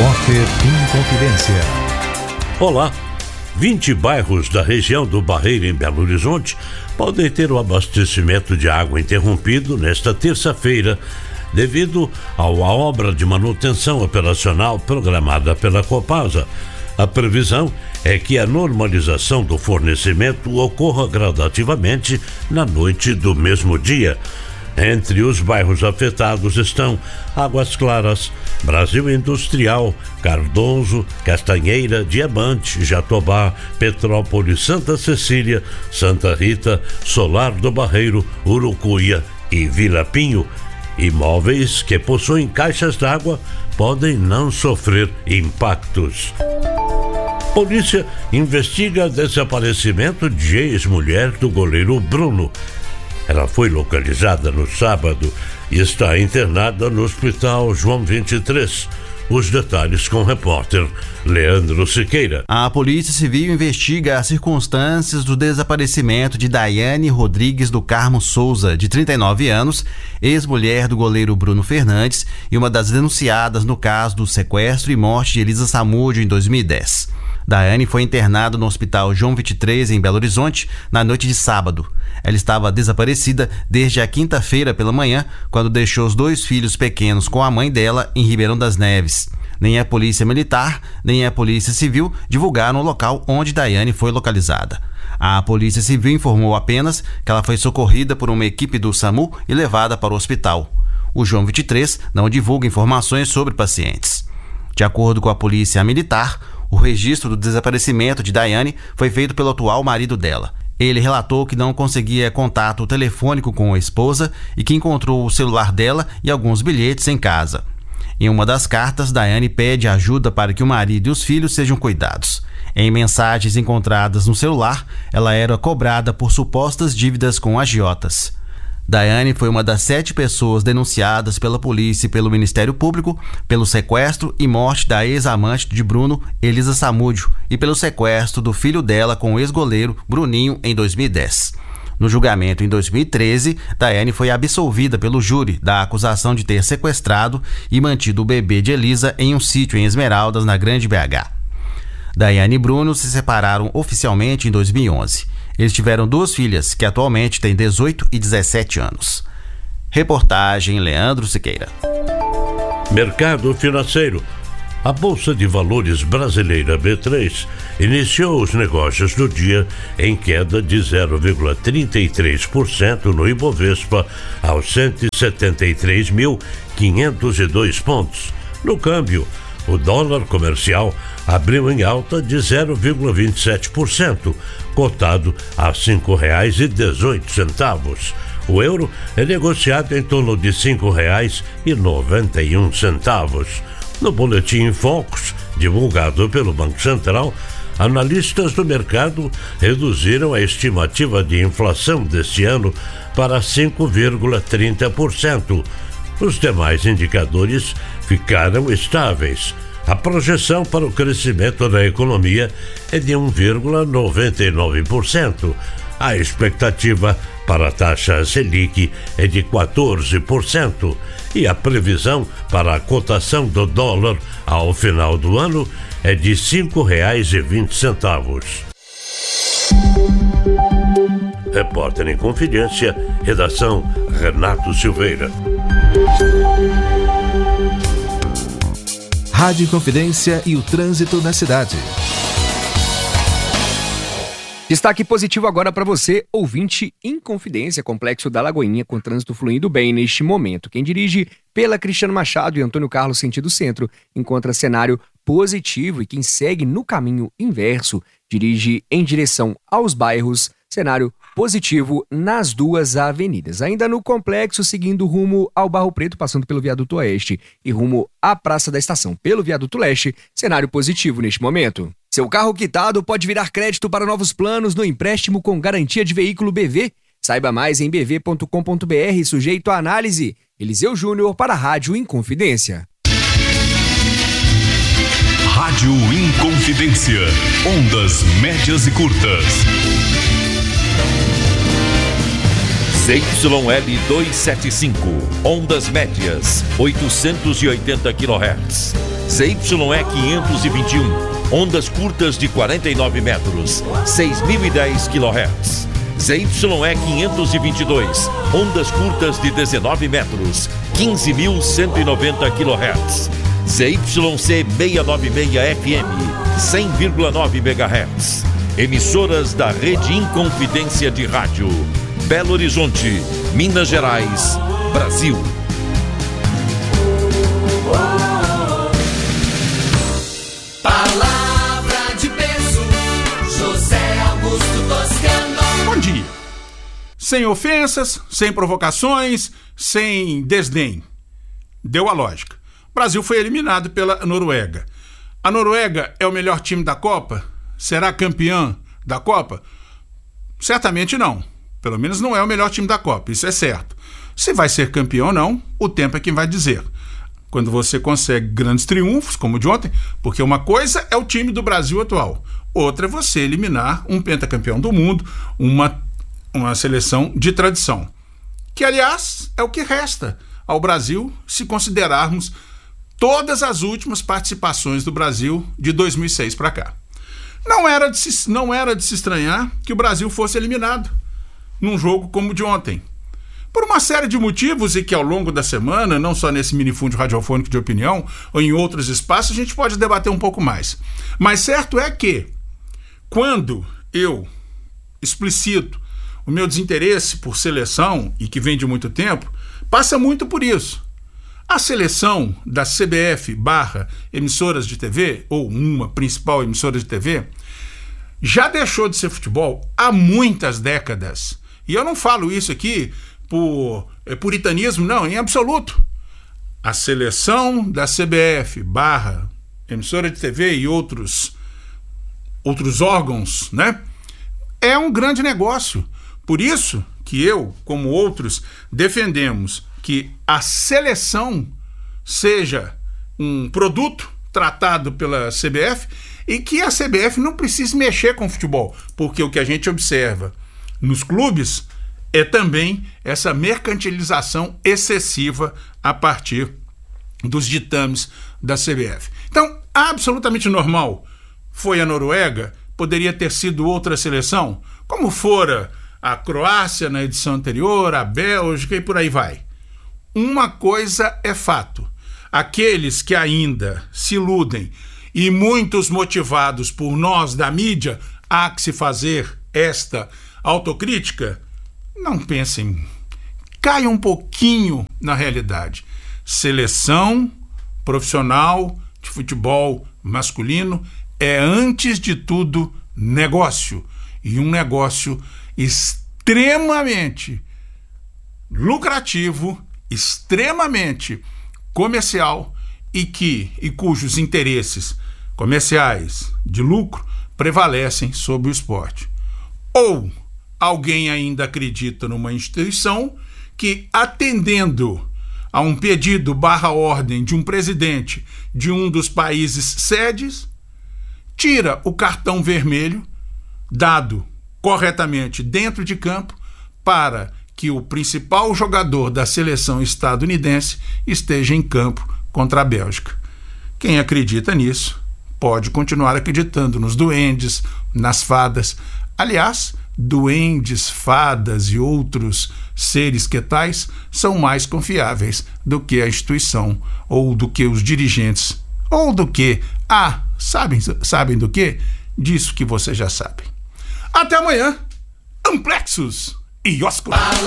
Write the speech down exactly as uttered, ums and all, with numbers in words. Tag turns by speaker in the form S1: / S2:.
S1: Repórter Inconfidência.
S2: Olá, vinte bairros da região do Barreiro, em Belo Horizonte, podem ter o abastecimento de água interrompido nesta terça-feira, devido à obra de manutenção operacional programada pela Copasa. A previsão é que a normalização do fornecimento ocorra gradativamente na noite do mesmo dia. Entre os bairros afetados estão Águas Claras, Brasil Industrial, Cardoso, Castanheira, Diamante, Jatobá, Petrópolis, Santa Cecília, Santa Rita, Solar do Barreiro, Urucuia e Vila Pinho. Imóveis que possuem caixas d'água podem não sofrer impactos. Polícia investiga desaparecimento de ex-mulher do goleiro Bruno. Ela foi localizada no sábado e está internada no Hospital João vinte e três. Os detalhes com o repórter Leandro Siqueira.
S3: A Polícia Civil investiga as circunstâncias do desaparecimento de Daiane Rodrigues do Carmo Souza, de trinta e nove anos, ex-mulher do goleiro Bruno Fernandes e uma das denunciadas no caso do sequestro e morte de Elisa Samúdio em dois mil e dez. Daiane foi internada no Hospital João vinte e três, em Belo Horizonte, na noite de sábado. Ela estava desaparecida desde a quinta-feira pela manhã, quando deixou os dois filhos pequenos com a mãe dela em Ribeirão das Neves. Nem a Polícia Militar, nem a Polícia Civil divulgaram o local onde Daiane foi localizada. A Polícia Civil informou apenas que ela foi socorrida por uma equipe do SAMU e levada para o hospital. O João vinte e três não divulga informações sobre pacientes. De acordo com a Polícia Militar, o registro do desaparecimento de Daiane foi feito pelo atual marido dela. Ele relatou que não conseguia contato telefônico com a esposa e que encontrou o celular dela e alguns bilhetes em casa. Em uma das cartas, Daiane pede ajuda para que o marido e os filhos sejam cuidados. Em mensagens encontradas no celular, ela era cobrada por supostas dívidas com agiotas. Daiane foi uma das sete pessoas denunciadas pela polícia e pelo Ministério Público pelo sequestro e morte da ex-amante de Bruno, Elisa Samúdio, e pelo sequestro do filho dela com o ex-goleiro Bruninho em dois mil e dez. No julgamento em dois mil e treze, Daiane foi absolvida pelo júri da acusação de ter sequestrado e mantido o bebê de Elisa em um sítio em Esmeraldas, na Grande B H. Daiane e Bruno se separaram oficialmente em dois mil e onze. Eles tiveram duas filhas, que atualmente têm dezoito e dezessete anos. Reportagem Leandro Siqueira.
S2: Mercado financeiro. A Bolsa de Valores brasileira B três iniciou os negócios do dia em queda de zero vírgula trinta e três por cento no Ibovespa aos cento e setenta e três mil quinhentos e dois pontos. No câmbio, o dólar comercial abriu em alta de zero vírgula vinte e sete por cento, cotado a cinco reais e dezoito centavos. O euro é negociado em torno de cinco reais e noventa e um centavos. No boletim em Focus, divulgado pelo Banco Central, analistas do mercado reduziram a estimativa de inflação deste ano para cinco vírgula trinta por cento. Os demais indicadores ficaram estáveis. A projeção para o crescimento da economia é de um vírgula noventa e nove por cento. A expectativa para a taxa Selic é de quatorze por cento e a previsão para a cotação do dólar ao final do ano é de cinco reais e vinte centavos. Repórter em Confidência, redação Renato Silveira.
S1: Rádio Confidência e o trânsito na cidade.
S4: Destaque positivo agora para você, ouvinte Inconfidência, Complexo da Lagoinha, com trânsito fluindo bem neste momento. Quem dirige pela Cristiano Machado e Antônio Carlos sentido centro encontra cenário positivo, e quem segue no caminho inverso dirige em direção aos bairros, cenário positivo nas duas avenidas. Ainda no complexo, seguindo rumo ao Barro Preto, passando pelo Viaduto Oeste e rumo à Praça da Estação pelo Viaduto Leste, cenário positivo neste momento. Seu carro quitado pode virar crédito para novos planos no empréstimo com garantia de veículo B V. Saiba mais em b v ponto com ponto b r, sujeito à análise. Eliseu Júnior para a Rádio Inconfidência.
S5: Rádio Inconfidência. Ondas médias e curtas.
S6: Z Y L duzentos e setenta e cinco, ondas médias, oitocentos e oitenta quilohertz. Z Y E quinhentos e vinte e um, ondas curtas de quarenta e nove metros, seis mil e dez quilohertz. Z Y E quinhentos e vinte e dois, ondas curtas de dezenove metros, quinze mil cento e noventa quilohertz. Z Y C seiscentos e noventa e seis F M, cem vírgula nove megahertz. Emissoras da Rede Inconfidência de Rádio. Belo Horizonte, Minas Gerais, Brasil.
S7: Palavra de peso, José Augusto Toscano.
S8: Bom dia. Sem ofensas, sem provocações, sem desdém. Deu a lógica. O Brasil foi eliminado pela Noruega. A Noruega é o melhor time da Copa? Será campeã da Copa? Certamente não. Pelo menos não é o melhor time da Copa, isso é certo. Se vai ser campeão ou não, o tempo é quem vai dizer. Quando você consegue grandes triunfos, como o de ontem, porque uma coisa é o time do Brasil atual, outra é você eliminar um pentacampeão do mundo, uma, uma seleção de tradição. Que, aliás, é o que resta ao Brasil se considerarmos todas as últimas participações do Brasil de dois mil e seis para cá. Não era de se, não era de se estranhar que o Brasil fosse eliminado num jogo como o de ontem. Por uma série de motivos e que ao longo da semana, não só nesse minifúndio radiofônico de opinião, ou em outros espaços, a gente pode debater um pouco mais. Mas certo é que, quando eu explicito o meu desinteresse por seleção, e que vem de muito tempo, passa muito por isso. A seleção da C B F barra emissoras de T V, ou uma principal emissora de T V, já deixou de ser futebol há muitas décadas. E eu não falo isso aqui por é, puritanismo, não, em absoluto. A seleção da C B F barra emissora de T V e outros, outros órgãos, né, é um grande negócio. Por isso que eu, como outros, defendemos que a seleção seja um produto tratado pela C B F e que a C B F não precise mexer com o futebol, porque o que a gente observa nos clubes é também essa mercantilização excessiva a partir dos ditames da C B F. Então, absolutamente normal foi a Noruega, poderia ter sido outra seleção, como fora a Croácia na edição anterior, a Bélgica e por aí vai. Uma coisa é fato: aqueles que ainda se iludem, e muitos motivados por nós da mídia, há que se fazer esta autocrítica, não pensem, caiam um pouquinho na realidade. Seleção profissional de futebol masculino é, antes de tudo, negócio, e um negócio extremamente lucrativo, extremamente comercial e que e cujos interesses comerciais de lucro prevalecem sobre o esporte. Ou alguém ainda acredita numa instituição que, atendendo a um pedido barra ordem de um presidente de um dos países sedes, tira o cartão vermelho dado corretamente dentro de campo para que o principal jogador da seleção estadunidense esteja em campo contra a Bélgica. Quem acredita nisso pode continuar acreditando nos duendes, nas fadas. Aliás, duendes, fadas e outros seres que tais são mais confiáveis do que a instituição, ou do que os dirigentes, ou do que, ah, sabem, sabem do que? Disso que vocês já sabem. Até amanhã, Amplexus e Oscar.